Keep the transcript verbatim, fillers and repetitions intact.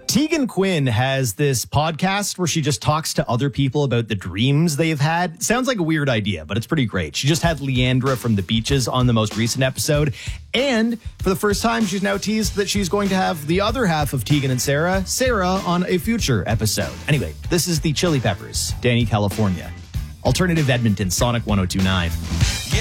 Tegan Quinn has this podcast where she just talks to other people about the dreams they've had. Sounds like a weird idea, but it's pretty great. She just had Leandra from The Beaches on the most recent episode. And for the first time, she's now teased that she's going to have the other half of Tegan and Sarah, Sarah, on a future episode. Anyway, this is the Chili Peppers, Danny California. Alternative Edmonton, Sonic one oh two point nine.